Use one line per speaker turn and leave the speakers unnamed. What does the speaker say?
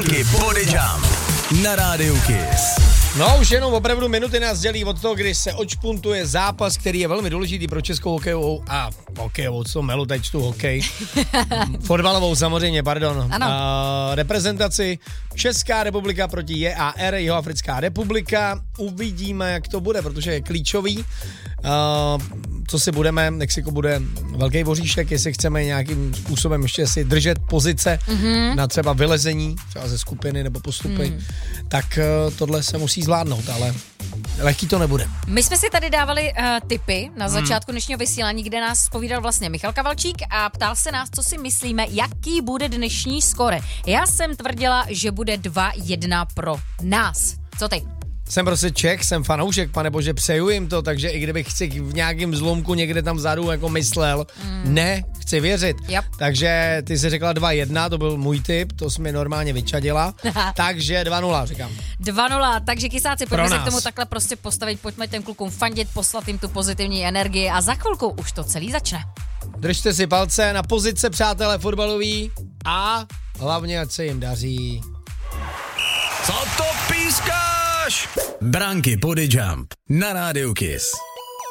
Branky Body Jump na rádiu Kiss.
No už jenom opravdu minuty nás dělí od toho, kdy se odšpuntuje zápas, který je velmi důležitý pro českou hokejovou a hokejovou, co melu, teď tu hokej. Fotbalovou samozřejmě, pardon. Reprezentaci Česká republika proti JAR, Jihoafrická republika. Uvidíme, jak to bude, protože je klíčový. Co si budeme, Mexiko bude velký voříšek, jestli chceme nějakým způsobem ještě si držet pozice na třeba vylezení, třeba ze skupiny nebo postupy, tak tohle se musí zvládnout, ale lehký to nebude.
My jsme si tady dávali tipy na začátku dnešního vysílání, kde nás zpovídal vlastně Michal Kavalčík a ptal se nás, co si myslíme, jaký bude dnešní skóre. Já jsem tvrdila, že bude 2-1 pro nás. Co ty?
Jsem prostě Čech, jsem fanoušek, pane bože, přeju jim to, takže i kdybych si v nějakém zlomku někde tam vzadu jako myslel, ne, chci věřit.
Yep.
Takže ty jsi řekla 2-1, to byl můj tip, to jsi mi normálně vyčadila, takže 2-0 říkám.
2-0, takže kysáci, pojďme se k tomu takhle prostě postavit, pojďme těm klukům fandit, poslat jim tu pozitivní energii a za chvilku už to celý začne.
Držte si palce na pozice, přátelé fotbalový a hlavně, ať se jim daří.
Co to pískáš? Branky Body Jump na rádiu Kiss.